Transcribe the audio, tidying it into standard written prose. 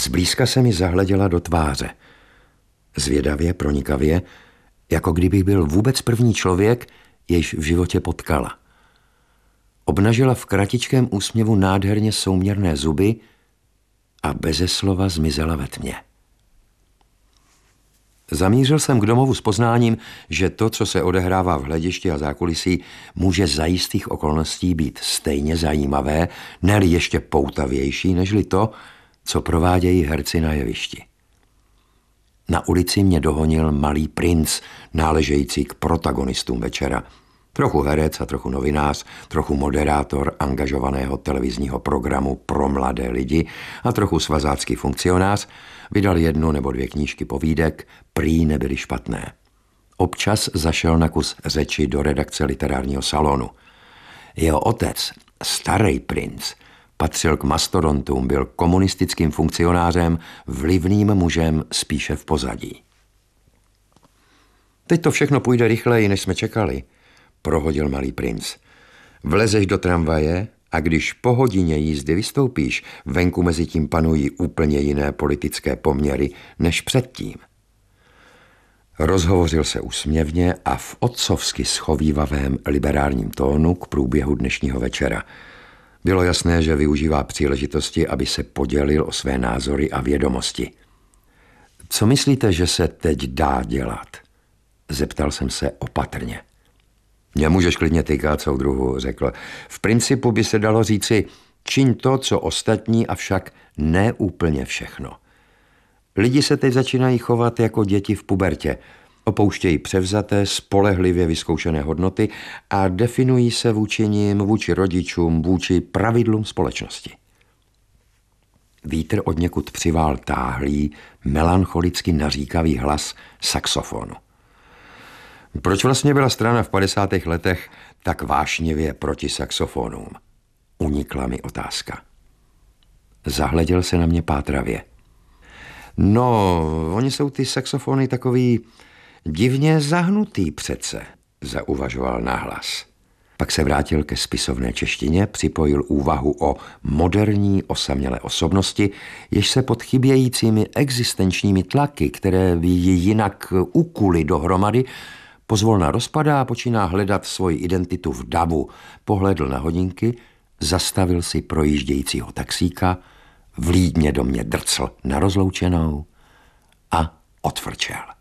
Zblízka se mi zahleděla do tváře. Zvědavě, pronikavě, jako kdybych byl vůbec první člověk, jejž v životě potkala. Obnažila v kratičkém úsměvu nádherně souměrné zuby a beze slova zmizela ve tmě. Zamířil jsem k domovu s poznáním, že to, co se odehrává v hledišti a zákulisí, může za jistých okolností být stejně zajímavé, ne-li ještě poutavější, nežli to, co provádějí herci na jevišti. Na ulici mě dohonil malý princ, náležející k protagonistům večera. Trochu herec a trochu novinář, trochu moderátor angažovaného televizního programu pro mladé lidi a trochu svazácký funkcionář, vydal 1 nebo 2 knížky povídek, prý nebyly špatné. Občas zašel na kus řeči do redakce literárního salonu. Jeho otec, starý princ, patřil k mastodontům, byl komunistickým funkcionářem, vlivným mužem spíše v pozadí. Teď to všechno půjde rychleji, než jsme čekali, prohodil malý princ. Vlezeš do tramvaje a když po hodině jízdy vystoupíš, venku mezi tím panují úplně jiné politické poměry než předtím. Rozhovořil se úsměvně a v otcovsky schovívavém liberálním tónu k průběhu dnešního večera. Bylo jasné, že využívá příležitosti, aby se podělil o své názory a vědomosti. Co myslíte, že se teď dá dělat? Zeptal jsem se opatrně. Nemůžeš klidně tykat, soudruhu, řekl. V principu by se dalo říci, čiň to, co ostatní, avšak ne úplně všechno. Lidi se teď začínají chovat jako děti v pubertě. Opouštějí převzaté, spolehlivě vyzkoušené hodnoty a definují se vůči nim, vůči rodičům, vůči pravidlům společnosti. Vítr odněkud přivál táhlý, melancholicky naříkavý hlas saxofonu. Proč vlastně byla strana v 50. letech tak vášnivě proti saxofonům? Unikla mi otázka. Zahleděl se na mě pátravě. No, oni jsou ty saxofony takový divně zahnutý přece, zauvažoval nahlas. Pak se vrátil ke spisovné češtině, připojil úvahu o moderní osamělé osobnosti, jež se pod chybějícími existenčními tlaky, které by ji jinak ukuly dohromady, pozvolna rozpadá a počíná hledat svoji identitu v davu. Pohlédl na hodinky, zastavil si projíždějícího taxíka, vlídně do mě drcl na rozloučenou a odfrčel.